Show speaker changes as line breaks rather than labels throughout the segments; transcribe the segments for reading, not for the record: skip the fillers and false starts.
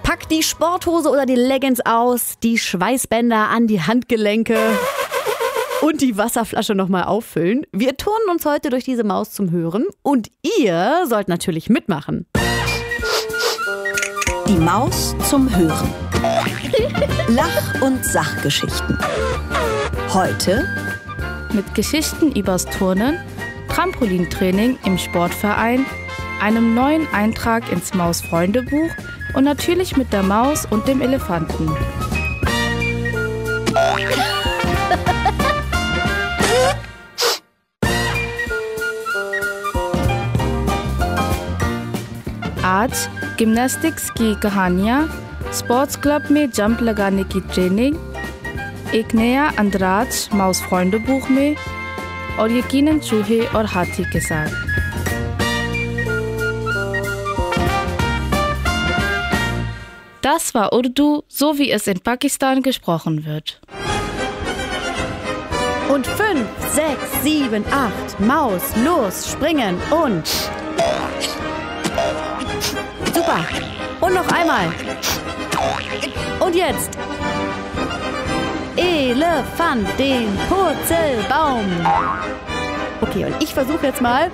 Packt die Sporthose oder die Leggings aus, die Schweißbänder an die Handgelenke und die Wasserflasche nochmal auffüllen. Wir turnen uns heute durch diese Maus zum Hören und ihr sollt natürlich mitmachen.
Die Maus zum Hören. Lach- und Sachgeschichten. Heute
mit Geschichten übers Turnen, Trampolintraining im Sportverein, einem neuen Eintrag ins Maus-Freundebuch und natürlich mit der Maus und dem Elefanten. आज जिम्नास्टिक्स की कहानियाँ, sports club में जंप लगाने की ट्रेनिंग, एक नया अंदराज माउस फ्रेंडबुक में और यकीनन चूहे और हाथी के साथ। Das war Urdu, so wie es in Pakistan gesprochen wird.
Und 5, 6, 7, 8, Maus, los, springen und... Super. Und noch einmal. Und jetzt. Elefant, den Purzelbaum. Okay, und ich versuche jetzt mal,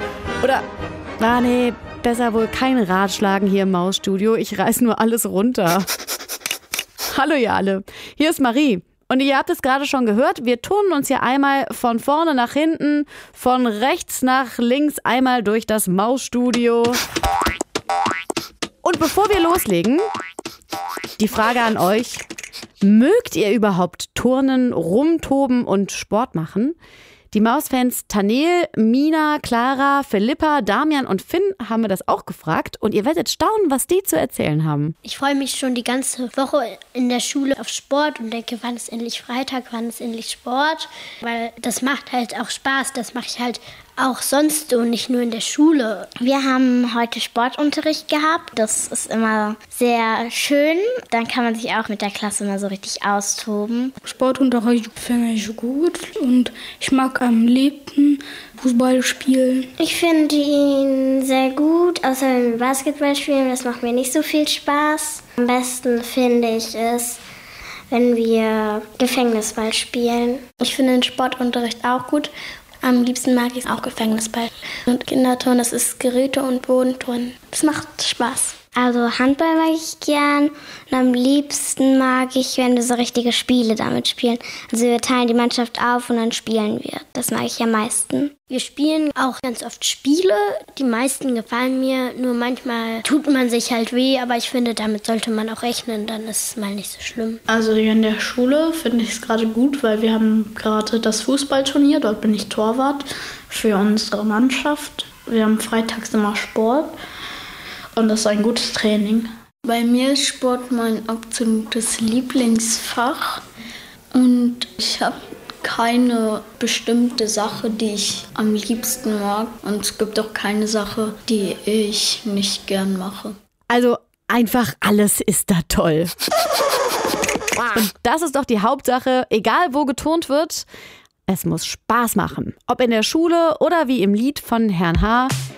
besser wohl kein Ratschlagen hier im Mausstudio. Ich reiß nur alles runter. Hallo ihr alle, hier ist Marie. Und ihr habt es gerade schon gehört, wir turnen uns hier einmal von vorne nach hinten, von rechts nach links, einmal durch das Mausstudio. Und bevor wir loslegen, die Frage an euch: Mögt ihr überhaupt turnen, rumtoben und Sport machen? Die Mausfans Tanel, Mina, Clara, Philippa, Damian und Finn haben wir das auch gefragt. Und ihr werdet staunen, was die zu erzählen haben.
Ich freue mich schon die ganze Woche in der Schule auf Sport und denke, wann ist endlich Freitag, wann ist endlich Sport? Weil das macht halt auch Spaß, das mache ich halt auch sonst und nicht nur in der Schule.
Wir haben heute Sportunterricht gehabt. Das ist immer sehr schön. Dann kann man sich auch mit der Klasse mal so richtig austoben.
Sportunterricht finde ich gut und ich mag am liebsten Fußball spielen.
Ich finde ihn sehr gut, außer wenn wir Basketball spielen. Das macht mir nicht so viel Spaß. Am besten finde ich es, wenn wir Gefängnisball spielen.
Ich finde den Sportunterricht auch gut. Am liebsten mag ich auch Gefängnisball. Und Kinderturnen, das ist Geräte- und Bodenturnen. Das macht Spaß.
Also Handball mag ich gern und am liebsten mag ich, wenn wir so richtige Spiele damit spielen. Also wir teilen die Mannschaft auf und dann spielen wir. Das mag ich am meisten.
Wir spielen auch ganz oft Spiele. Die meisten gefallen mir, nur manchmal tut man sich halt weh, aber ich finde, damit sollte man auch rechnen, dann ist es mal nicht so schlimm.
Also hier in der Schule finde ich es gerade gut, weil wir haben gerade das Fußballturnier, dort bin ich Torwart für unsere Mannschaft. Wir haben freitags immer Sport. Und das ist ein gutes Training.
Bei mir ist Sport mein absolutes Lieblingsfach. Und ich habe keine bestimmte Sache, die ich am liebsten mag. Und es gibt auch keine Sache, die ich nicht gern mache.
Also einfach alles ist da toll. Und das ist doch die Hauptsache, egal wo geturnt wird, es muss Spaß machen. Ob in der Schule oder wie im Lied von Herrn H.